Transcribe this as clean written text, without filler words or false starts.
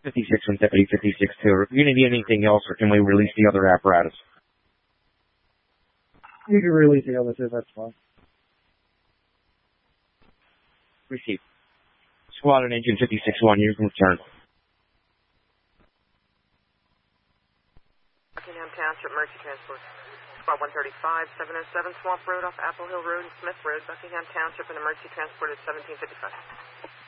56 and Deputy 56-2. Are you going to need anything else, or can we release the other apparatus? You can release the other two, that's fine. Receive. Squad and Engine 56-1, you can return. Buckingham Township Emergency Transport. Squad 135, 707 Swamp Road off Apple Hill Road and Smith Road, Buckingham Township, and emergency transport is 1755.